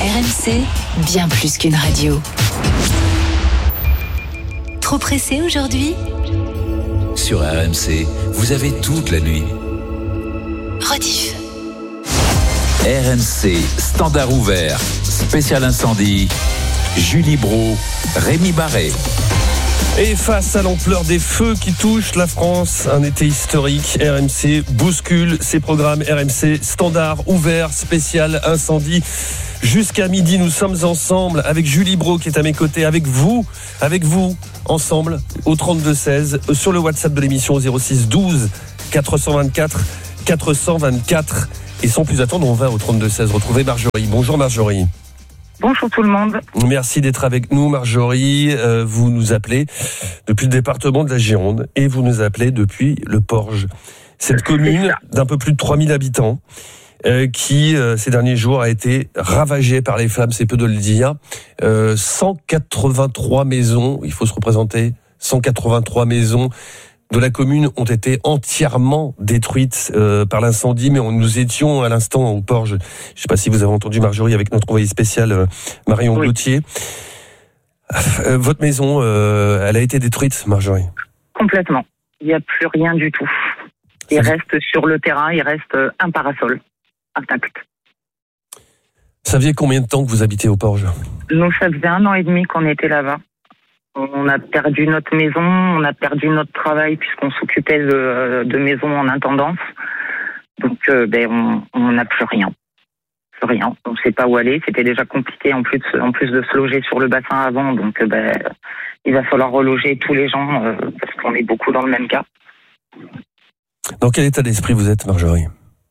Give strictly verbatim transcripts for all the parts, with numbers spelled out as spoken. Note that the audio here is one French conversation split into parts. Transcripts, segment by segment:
R M C, bien plus qu'une radio. Trop pressé aujourd'hui ? Sur R M C, vous avez toute la nuit. Rediff. R M C, standard ouvert, spécial incendie, Julie Brault, Rémi Barré. Et face à l'ampleur des feux qui touchent la France, un été historique, R M C bouscule ses programmes. R M C standard ouvert, spécial incendie. Jusqu'à midi, nous sommes ensemble avec Julie Brault qui est à mes côtés, avec vous, avec vous, ensemble, au trente-deux seize, sur le WhatsApp de l'émission au zéro six douze quatre cent vingt-quatre quatre cent vingt-quatre. Et sans plus attendre, on va au trente-deux seize retrouver Marjorie. Bonjour Marjorie. Bonjour tout le monde. Merci d'être avec nous Marjorie. Euh, vous nous appelez depuis le département de la Gironde et vous nous appelez depuis le Porge. Cette commune d'un peu plus de trois mille habitants euh, qui, euh, ces derniers jours, a été ravagée par les flammes, c'est peu de le dire. Euh, cent quatre-vingt-trois maisons, il faut se représenter, cent quatre-vingt-trois maisons de la commune ont été entièrement détruites euh, par l'incendie, mais on, nous étions à l'instant au Porge. Je ne sais pas si vous avez entendu Marjorie avec notre envoyé spécial euh, Marion oui. Gauthier. Euh, votre maison, euh, elle a été détruite, Marjorie ? Complètement. Il n'y a plus rien du tout. Il Ça reste v... sur le terrain, il reste un parasol intact. Ça faisait combien de temps que vous habitez au Porge ? Nous, ça faisait un an et demi qu'on était là-bas. On a perdu notre maison, on a perdu notre travail puisqu'on s'occupait de, de maisons en intendance. Donc, euh, ben, on n'a plus rien. Plus rien. On ne sait pas où aller. C'était déjà compliqué en plus, de, en plus de se loger sur le bassin avant. Donc, ben, il va falloir reloger tous les gens euh, parce qu'on est beaucoup dans le même cas. Dans quel état d'esprit vous êtes, Marjorie ?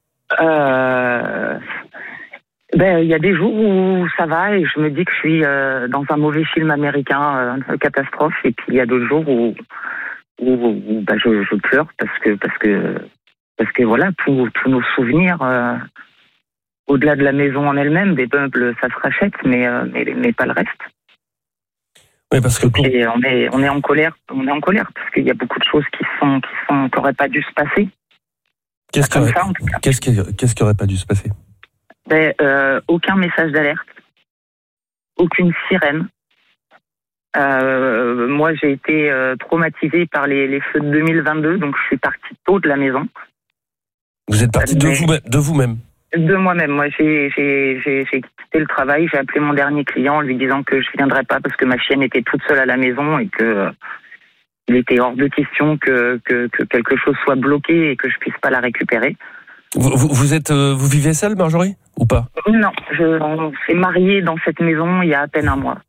Euh... Ben, il y a des jours où ça va et je me dis que je suis euh, dans un mauvais film américain, euh, catastrophe. Et puis il y a d'autres jours où, où, où ben, je, je pleure parce que parce que parce que voilà, tous tous nos souvenirs, euh, au-delà de la maison en elle-même, des meubles, ça se rachète, mais euh, mais, mais pas le reste. Oui, parce que et on est on est en colère, on est en colère parce qu'il y a beaucoup de choses qui sont qui sont qui auraient pas dû se passer. Qu'est-ce qui aurait, ça, qu'est-ce qui qu'est-ce qui aurait pas dû se passer ? Ben, euh, aucun message d'alerte, aucune sirène. Euh, moi, j'ai été euh, traumatisée par les, les feux de deux mille vingt-deux, donc je suis partie tôt de la maison. Vous êtes partie de, vous, de vous-même ? De moi-même. Moi, j'ai, j'ai, j'ai, j'ai quitté le travail, j'ai appelé mon dernier client en lui disant que je ne viendrais pas parce que ma chienne était toute seule à la maison et que euh, il était hors de question que, que, que quelque chose soit bloqué et que je puisse pas la récupérer. Vous, vous, vous êtes, euh, vous vivez seule, Marjorie, ou pas ? Non, je, on s'est mariés dans cette maison il y a à peine un mois.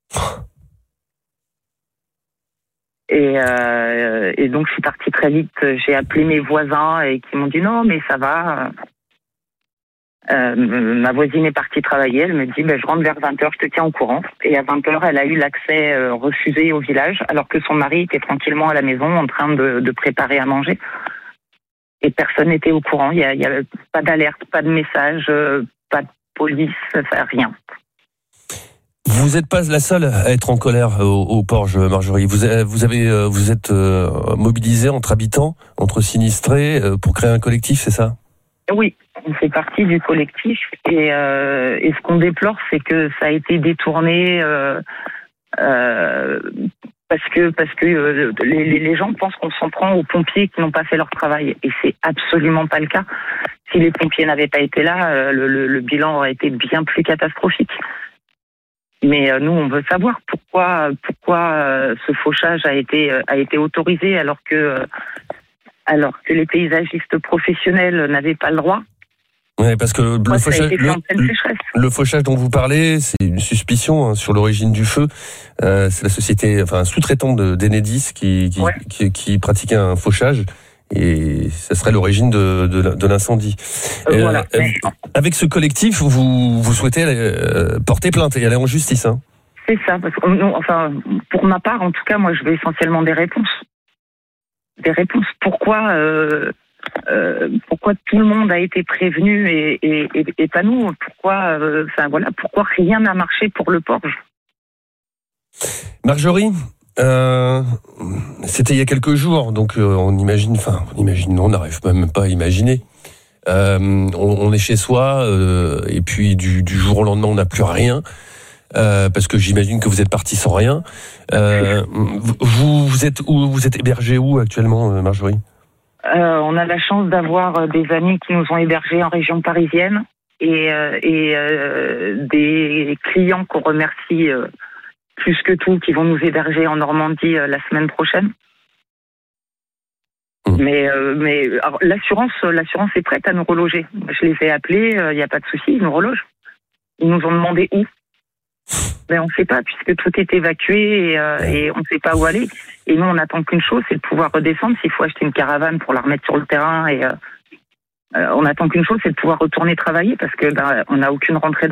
Et, euh, et donc je suis partie très vite. J'ai appelé mes voisins et qui m'ont dit non, mais ça va. Euh, ma voisine est partie travailler. Elle me dit ben, je rentre vers vingt heures, je te tiens au courant. Et à vingt heures, elle a eu l'accès euh, refusé au village, alors que son mari était tranquillement à la maison en train de, de préparer à manger. Et personne n'était au courant. Il y a, il y a pas d'alerte, pas de message, euh, pas de police, enfin, rien. Vous n'êtes pas la seule à être en colère au, au Porge, Marjorie. Vous, vous avez, vous êtes euh, mobilisés entre habitants, entre sinistrés, euh, pour créer un collectif, c'est ça ? Oui, on fait partie du collectif. Et, euh, et ce qu'on déplore, c'est que ça a été détourné. Euh, euh, Parce que parce que euh, les, les gens pensent qu'on s'en prend aux pompiers qui n'ont pas fait leur travail et c'est absolument pas le cas. Si les pompiers n'avaient pas été là, euh, le, le, le bilan aurait été bien plus catastrophique. Mais euh, nous, on veut savoir pourquoi pourquoi euh, ce fauchage a été euh, a été autorisé alors que euh, alors que les paysagistes professionnels n'avaient pas le droit. Oui, parce que le fauchage, le, le fauchage dont vous parlez, c'est une suspicion hein, sur l'origine du feu. Euh, c'est la société, enfin un sous-traitant de d'Enedis qui qui, ouais. qui qui pratiquait un fauchage et ça serait l'origine de de, de l'incendie. Euh, voilà. euh, avec ce collectif, vous vous souhaitez euh, porter plainte et aller en justice, hein ? C'est ça. Parce que, non, enfin, pour ma part, en tout cas, moi, je veux essentiellement des réponses. Des réponses. Pourquoi euh, Euh, pourquoi tout le monde a été prévenu et, et, et, et pas nous ? Pourquoi, euh, enfin voilà, pourquoi rien n'a marché pour le Porge ? Marjorie, euh, c'était il y a quelques jours, donc euh, on imagine, enfin on imagine, non, on n'arrive même pas à imaginer Euh, on, on est chez soi euh, et puis du, du jour au lendemain, on n'a plus rien. Euh, parce que j'imagine que vous êtes parti sans rien. Euh, vous, vous êtes où, vous êtes hébergé où actuellement, Marjorie ? euh, On a la chance d'avoir des amis qui nous ont hébergés en région parisienne et, euh, et euh, des clients qu'on remercie euh, plus que tout, qui vont nous héberger en Normandie euh, la semaine prochaine. Mmh. Mais, euh, mais alors, l'assurance, l'assurance est prête à nous reloger. Je les ai appelés, il euh, n'y a pas de souci, ils nous relogent. Ils nous ont demandé où. Mais on ne sait pas, puisque tout est évacué et, euh, et on ne sait pas où aller. Et nous, on n'attend qu'une chose, c'est de pouvoir redescendre. S'il faut acheter une caravane pour la remettre sur le terrain, et euh, euh, on n'attend qu'une chose, c'est de pouvoir retourner travailler, parce que ben, on n'a aucune rentrée